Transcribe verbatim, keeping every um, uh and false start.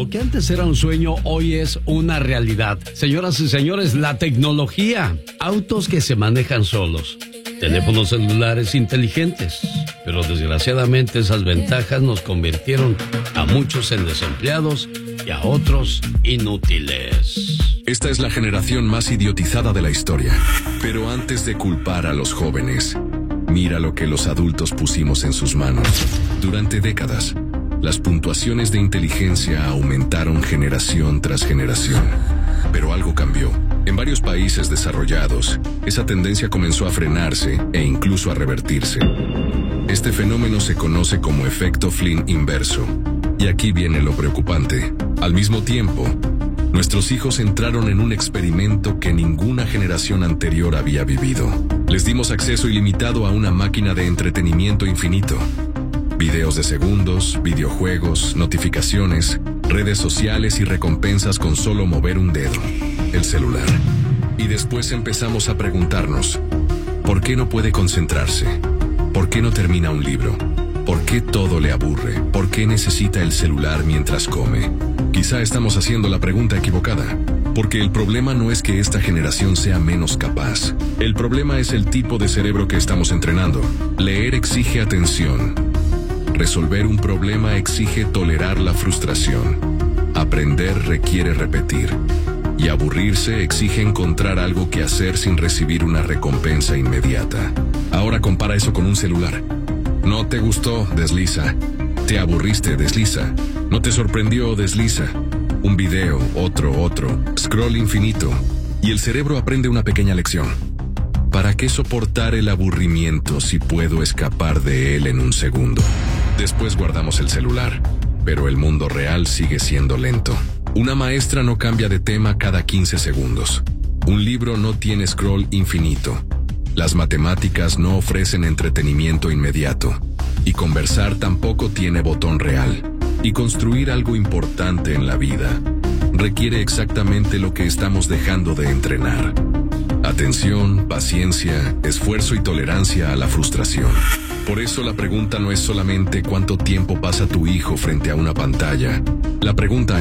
Lo que antes era un sueño, hoy es una realidad. Señoras y señores, la tecnología. Autos que se manejan solos. Teléfonos celulares inteligentes. Pero desgraciadamente esas ventajas nos convirtieron a muchos en desempleados y a otros inútiles. Esta es la generación más idiotizada de la historia. Pero antes de culpar a los jóvenes, mira lo que los adultos pusimos en sus manos. Durante décadas, las puntuaciones de inteligencia aumentaron generación tras generación. Pero algo cambió. En varios países desarrollados, esa tendencia comenzó a frenarse e incluso a revertirse. Este fenómeno se conoce como efecto Flynn inverso. Y aquí viene lo preocupante. Al mismo tiempo, nuestros hijos entraron en un experimento que ninguna generación anterior había vivido. Les dimos acceso ilimitado a una máquina de entretenimiento infinito. Videos de segundos, videojuegos, notificaciones, redes sociales y recompensas con solo mover un dedo, el celular. Y después empezamos a preguntarnos, ¿por qué no puede concentrarse? ¿Por qué no termina un libro? ¿Por qué todo le aburre? ¿Por qué necesita el celular mientras come? Quizá estamos haciendo la pregunta equivocada, porque el problema no es que esta generación sea menos capaz. El problema es el tipo de cerebro que estamos entrenando. Leer exige atención. Resolver un problema exige tolerar la frustración. Aprender requiere repetir. Y aburrirse exige encontrar algo que hacer sin recibir una recompensa inmediata. Ahora compara eso con un celular. No te gustó, desliza. Te aburriste, desliza. No te sorprendió, desliza. Un video, otro, otro. Scroll infinito. Y el cerebro aprende una pequeña lección. ¿Para qué soportar el aburrimiento si puedo escapar de él en un segundo? Después guardamos el celular, pero el mundo real sigue siendo lento. Una maestra no cambia de tema cada quince segundos. Un libro no tiene scroll infinito. Las matemáticas no ofrecen entretenimiento inmediato. Y conversar tampoco tiene botón real. Y construir algo importante en la vida requiere exactamente lo que estamos dejando de entrenar. Atención, paciencia, esfuerzo y tolerancia a la frustración. Por eso la pregunta no es solamente cuánto tiempo pasa tu hijo frente a una pantalla. La pregunta